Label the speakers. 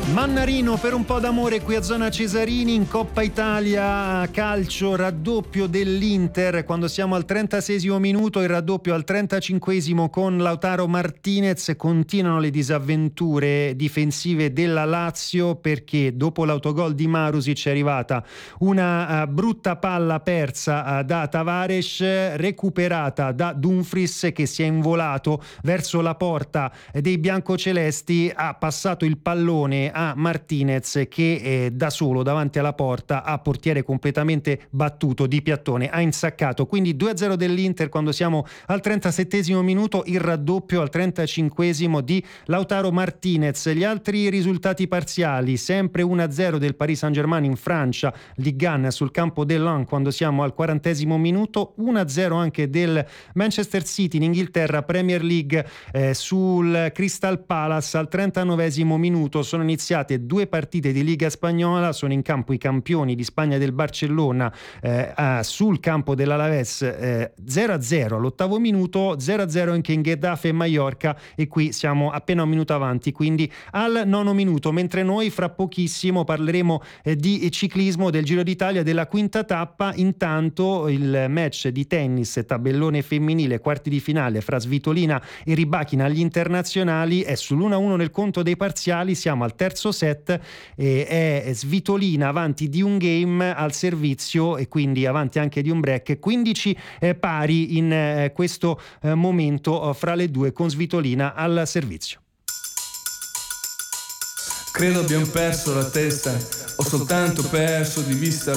Speaker 1: Mannarino per un po' d'amore qui a Zona Cesarini. In Coppa Italia calcio, raddoppio dell'Inter quando siamo al 36esimo minuto, il raddoppio al 35esimo con Lautaro Martinez. Continuano le disavventure difensive della Lazio perché dopo l'autogol di Marusic è arrivata una brutta palla persa da Tavares, recuperata da Dumfries che si è involato verso la porta dei biancocelesti, ha passato il pallone a Martinez che da solo davanti alla porta, a portiere completamente battuto di piattone, ha insaccato. Quindi 2-0 dell'Inter quando siamo al 37esimo minuto, il raddoppio al 35esimo di Lautaro Martinez. Gli altri risultati parziali: sempre 1-0 del Paris Saint-Germain in Francia, Ligue 1 sul campo dell'An quando siamo al 40esimo minuto, 1-0 anche del Manchester City in Inghilterra, Premier League, sul Crystal Palace al 39esimo minuto. Sono iniziate due partite di Liga Spagnola, sono in campo i campioni di Spagna del Barcellona sul campo dell'Alaves, 0-0 all'ottavo minuto, 0-0 anche in Getafe e Mallorca, e qui siamo appena un minuto avanti, quindi al nono minuto, mentre noi fra pochissimo parleremo di ciclismo, del Giro d'Italia, della quinta tappa. Intanto il match di tennis tabellone femminile, quarti di finale fra Svitolina e Rybakina agli internazionali, è sull'1-1 nel conto dei parziali, siamo al terzo set e è Svitolina avanti di un game al servizio e quindi avanti anche di un break, 15 pari in questo momento fra le due, con Svitolina al servizio.
Speaker 2: Credo abbiamo perso la testa, ho soltanto perso di vista